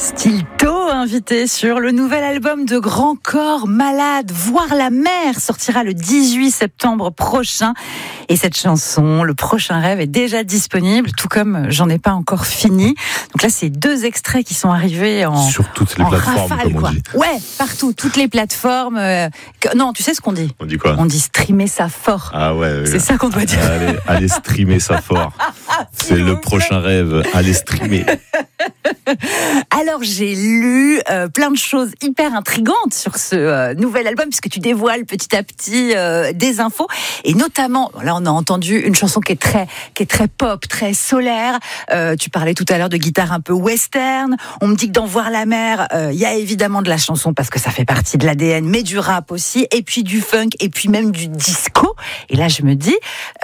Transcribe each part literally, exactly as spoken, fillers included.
Stilto, invité sur le nouvel album de Grand Corps Malade, Voir la mer, sortira le dix-huit septembre prochain. Et cette chanson, Le prochain rêve, est déjà disponible, tout comme J'en ai pas encore fini. Donc là, c'est deux extraits qui sont arrivés en sur toutes les plateformes, rafale, comme on quoi. dit. Ouais, partout, toutes les plateformes. Euh, que, non, tu sais ce qu'on dit ? On dit quoi ? On dit streamer ça fort. Ah ouais. C'est ouais. ça qu'on doit dire. Allez, allez streamer ça fort. C'est le prochain rêve. Allez streamer. Alors j'ai lu euh, plein de choses hyper intrigantes sur ce euh, nouvel album, puisque tu dévoiles petit à petit euh, des infos, et notamment là on a entendu une chanson qui est très qui est très pop, très solaire. Euh, tu parlais tout à l'heure de guitare un peu western. On me dit que dans Voir la mer, il euh, y a évidemment de la chanson parce que ça fait partie de l'A D N, mais du rap aussi, et puis du funk, et puis même du disco. Et là je me dis,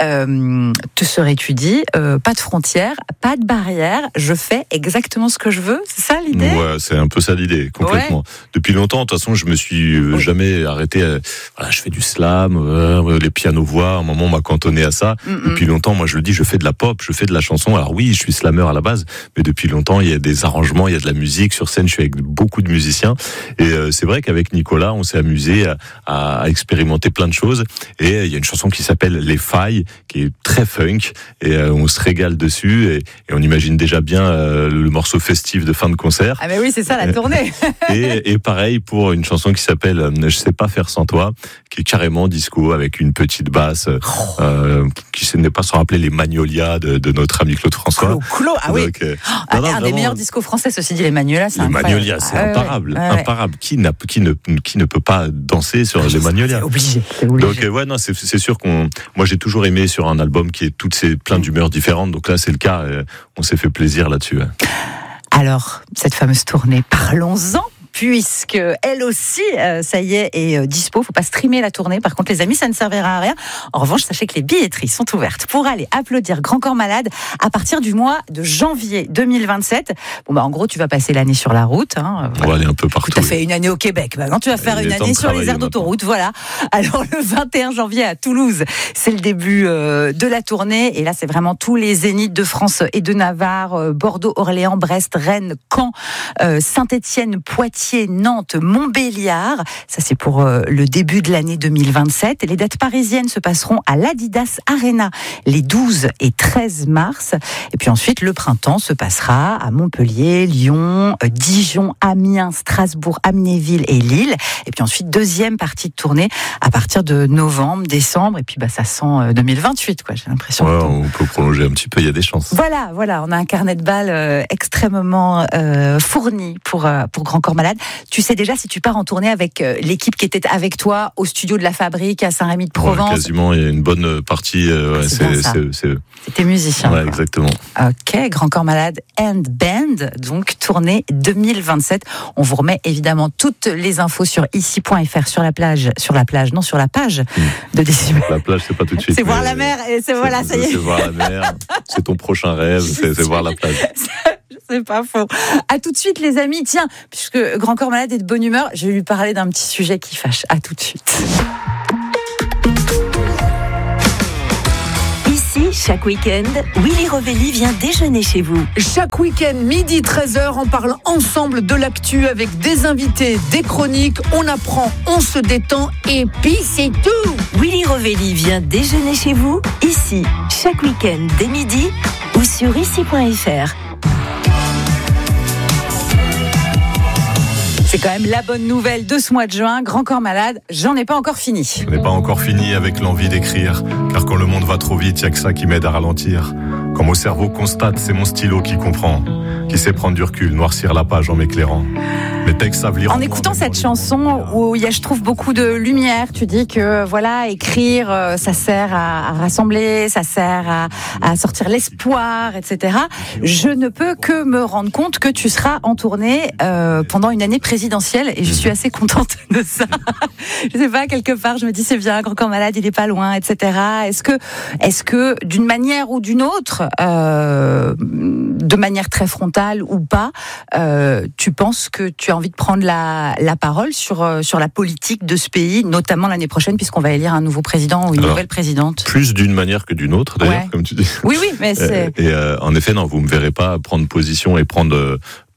euh, te serais-tu dit, euh, pas de frontières, pas de barrières, je fais exactement ce que je veux, c'est ça l'idée ? Ouais, c'est un peu ça l'idée, complètement. Ouais. Depuis longtemps, de toute façon, je me suis euh, oui. jamais arrêté. À, voilà, je fais du slam, euh, les pianos-voix. À un moment, on m'a cantonné à ça. Mm-mm. Depuis longtemps, moi, je le dis, je fais de la pop, je fais de la chanson. Alors oui, je suis slameur à la base, mais depuis longtemps, il y a des arrangements, il y a de la musique sur scène. Je suis avec beaucoup de musiciens, et euh, c'est vrai qu'avec Nicolas, on s'est amusé à, à expérimenter plein de choses. Et euh, il y a une chanson qui s'appelle Les Failles, qui est très funk, et euh, on se régale dessus, et, et on imagine déjà bien euh, le morceau festif de fin de concert. Ah mais oui, c'est ça la tournée. et, et pareil pour une chanson qui s'appelle Je sais pas faire sans toi, qui est carrément disco avec une petite basse, oh. euh, qui n'est pas sans rappeler les Magnolias de, de notre ami Claude François. Claude, Claude ah oui. Donc, euh, oh, non, non, un vraiment, des meilleurs disco français, ceci dit, les Magnolias, c'est les incroyable. Magnolias, c'est ah, imparable, ouais, ouais. imparable. Qui, n'a, qui, ne, qui ne peut pas danser sur ah, les Magnolias ? C'est obligé, c'est obligé. Donc euh, ouais, non, c'est, c'est sûr qu'on, moi j'ai toujours aimé sur un album qui est toutes ces plein d'humeurs différentes. Donc là, c'est le cas. Euh, on s'est fait plaisir là-dessus. Ouais. Alors, cette fameuse tournée, parlons-en, puisque elle aussi, euh, ça y est, est euh, dispo. Faut pas streamer la tournée. Par contre, les amis, ça ne servira à rien. En revanche, sachez que les billetteries sont ouvertes pour aller applaudir Grand Corps Malade à partir du mois de janvier deux mille vingt-sept. Bon, bah, en gros, tu vas passer l'année sur la route. Hein, voilà. On va aller un peu partout. Tu as fait une année au Québec. Maintenant, tu vas faire une année sur les aires d'autoroute. Voilà. Alors, le vingt et un janvier à Toulouse, c'est le début euh, de la tournée. Et là, c'est vraiment tous les zéniths de France et de Navarre, euh, Bordeaux, Orléans, Brest, Rennes, Caen, euh, Saint-Étienne, Poitiers, Nantes, Montbéliard. Ça, c'est pour euh, le début de l'année deux mille vingt-sept. Et les dates parisiennes se passeront à l'Adidas Arena les douze et treize mars. Et puis ensuite, le printemps se passera à Montpellier, Lyon, euh, Dijon, Amiens, Strasbourg, Amnéville et Lille. Et puis ensuite, deuxième partie de tournée à partir de novembre, décembre. Et puis, bah, ça sent euh, deux mille vingt-huit, quoi. J'ai l'impression. Ouais, que... on peut prolonger un petit peu. Il y a des chances. Voilà, voilà. On a un carnet de balles euh, extrêmement euh, fourni pour, euh, pour Grand Corps Malade. Tu sais déjà si tu pars en tournée avec euh, l'équipe qui était avec toi au studio de la Fabrique à Saint-Rémy-de-Provence. Ouais, quasiment, il y a une bonne partie. Euh, ouais, c'est c'est, c'est, c'est... C'était musicien. Ouais, exactement. Ok, Grand Corps Malade and Band, donc tournée deux mille vingt-sept. On vous remet évidemment toutes les infos sur ici point f r, sur la plage, sur la plage, non sur la page mmh. de Décibel. La plage, c'est pas tout de suite. C'est voir la mer et c'est, c'est voilà, ça y est. C'est voir la mer. C'est ton prochain rêve, c'est, c'est voir la plage. C'est pas faux. À tout de suite, les amis. Tiens, puisque Grand Corps Malade est de bonne humeur, je vais lui parler d'un petit sujet qui fâche. À tout de suite. Ici, chaque week-end, Willy Rovelli vient déjeuner chez vous. Chaque week-end, midi treize heures, on parle ensemble de l'actu avec des invités, des chroniques. On apprend, on se détend et puis c'est tout. Willy Rovelli vient déjeuner chez vous. Ici, chaque week-end, dès midi ou sur ici point f r. C'est quand même la bonne nouvelle de ce mois de juin. Grand Corps Malade, j'en ai pas encore fini. Je n'ai pas encore fini avec l'envie d'écrire, car quand le monde va trop vite, il n'y a que ça qui m'aide à ralentir. Quand mon cerveau constate, c'est mon stylo qui comprend, qui sait prendre du recul, noircir la page en m'éclairant. Mes textes savent lire. En écoutant cette chanson où il y a, je trouve, beaucoup de lumière, tu dis que voilà, écrire, ça sert à, à rassembler, ça sert à, à sortir l'espoir, et cetera. Je ne peux que me rendre compte que tu seras en tournée euh, pendant une année présidentielle et je suis assez contente de ça. Je sais pas, quelque part, je me dis c'est bien, Grand Corps Malade, il est pas loin, et cetera. Est-ce que, est-ce que d'une manière ou d'une autre, euh, de manière très frontale ou pas, euh, tu penses que tu as envie de prendre la, la parole sur, euh, sur la politique de ce pays, notamment l'année prochaine, puisqu'on va élire un nouveau président ou une Alors, nouvelle présidente. Plus d'une manière que d'une autre, d'ailleurs, ouais. comme tu dis. Oui, oui, mais c'est... Et, et euh, en effet, non, vous me verrez pas prendre position et prendre... Euh,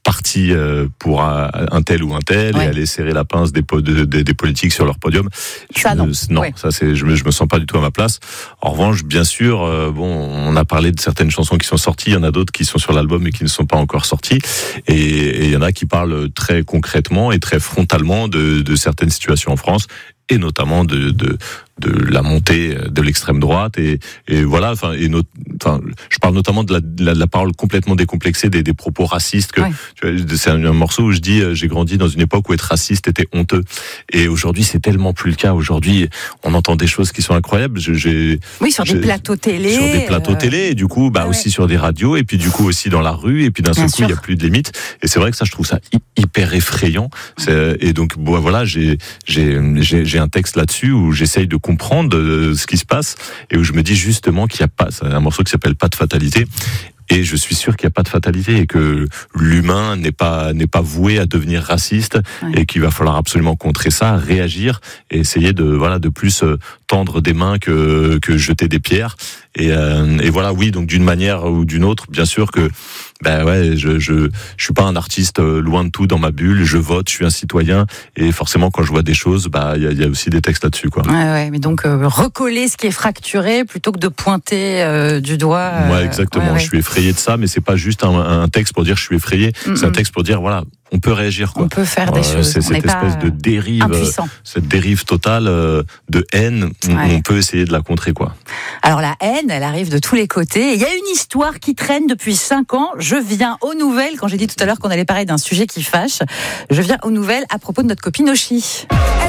parti euh, pour un, un tel ou un tel, ouais. et aller serrer la pince des, po- de, de, des politiques sur leur podium. Ça je, non. Non, ouais. ça c'est, je me, je me sens pas du tout à ma place. En revanche, bien sûr, euh, bon, on a parlé de certaines chansons qui sont sorties, il y en a d'autres qui sont sur l'album et qui ne sont pas encore sorties, et il y en a qui parlent très concrètement et très frontalement de, de certaines situations en France, et notamment de, de, de la montée de l'extrême droite, et, et voilà, enfin, et not, enfin, je parle notamment de la, de la, de la parole complètement décomplexée des, des propos racistes. Que, ouais. tu vois, c'est un, un morceau où je dis, j'ai grandi dans une époque où être raciste était honteux, et aujourd'hui c'est tellement plus le cas. Aujourd'hui, on entend des choses qui sont incroyables. J'ai, oui, sur j'ai, des plateaux télé, sur des plateaux euh... télé, et du coup, bah ouais. aussi sur des radios, et puis du coup aussi dans la rue, et puis d'un seul coup il y a plus de limites. Et c'est vrai que ça, je trouve ça hyper effrayant. C'est, et donc, bon, voilà, j'ai, j'ai, j'ai, j'ai un texte là-dessus où j'essaye de comprendre euh, ce qui se passe, et où je me dis justement qu'il n'y a pas, c'est un morceau qui s'appelle Pas de fatalité. Et je suis sûr qu'il n'y a pas de fatalité, et que l'humain n'est pas n'est pas voué à devenir raciste, ouais. et qu'il va falloir absolument contrer ça, réagir, et essayer de voilà de plus tendre des mains que que jeter des pierres. Et, euh, et voilà, oui, donc d'une manière ou d'une autre, bien sûr que ben ouais, je je je suis pas un artiste loin de tout dans ma bulle. Je vote, je suis un citoyen, et forcément quand je vois des choses, bah il y a, y a aussi des textes là-dessus, quoi. Ouais, ouais, mais donc euh, recoller ce qui est fracturé plutôt que de pointer euh, du doigt. Euh, ouais, exactement. Ouais, ouais. Je suis effrayé de ça, mais c'est pas juste un, un texte pour dire je suis effrayé. Mm-hmm. C'est un texte pour dire voilà, on peut réagir, quoi. On peut faire des euh, choses. C'est on cette espèce de dérive, impuissant. cette dérive totale euh, de haine. On, ouais. on peut essayer de la contrer, quoi. Alors la haine, elle arrive de tous les côtés. Il y a une histoire qui traîne depuis cinq ans. Je viens aux nouvelles. Quand j'ai dit tout à l'heure qu'on allait parler d'un sujet qui fâche, je viens aux nouvelles à propos de notre copine Oshi.